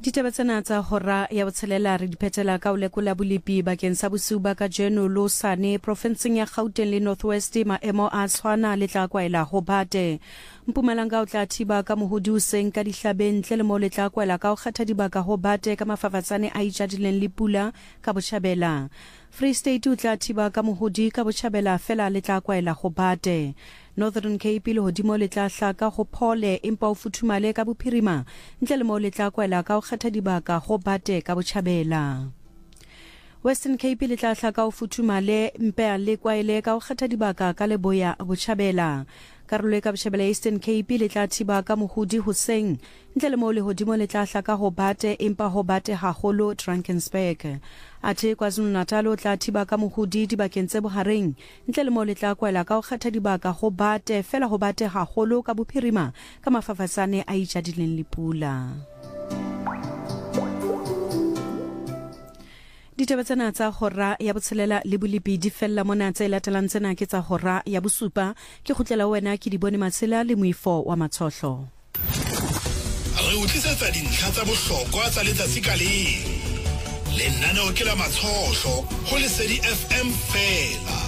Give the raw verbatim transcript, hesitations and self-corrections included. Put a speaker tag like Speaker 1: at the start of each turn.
Speaker 1: Ditaba tsena tsa hora ya botshelela re diphetela ka o lekola bolipi bakeng sa bosiu ba ka jeno lo sane provinceng ya Gauteng le Northwest maemo a tshwana le tla kwaela ho bate. Mpumalanga o tla thiba ka mohodi o seng ka dihlabeng ntle le mo le tla kwaela ka o kgetha dibaka ho bate ka mafafatsane a itjadileng le pula ka Botjhabela. Free State o tla thiba ka mohodi ka Botjhabela fela le tla kwaela ho bate. Northern Cape le hodimo le tla hlaka ho phole empa o futhumale ka bophirima ntle le mo le tla kwaela ka o kgetha dibaka ho bate ka Botjhabela. Western Cape le tla hlaka o futhumale mpe le kwaele ka o kgetha dibaka ka Leboya Botjhabela. Karolo ka Botjhabela Eastern Cape le tla thiba ka mohodi hoseng ntle le mo le hodimo le tla hlaka ho bate empa ho bate haholo Drakensberg. Athe KwaZulu-Natal o tla thiba ka mohodi dibakeng tse bohareng ntle le mo le tla kwaela ka o kgetha dibaka ho bate fela ho bate haholo ka bophirima ka mafafatsane a itjadileng le pula. Ditaba tsena tsa hora ya botshelela le bolipi di fella mona tse latelang tsena ke tsa hora ya bosupa ke khutlela wena ke di bone matsela le moifo wa matshohlo.
Speaker 2: Re utlisetsa dintlha tsa bohlokwa tsa letsatsi ka leng. Le nna no ke la matshohlo ho Lesedi F M fela.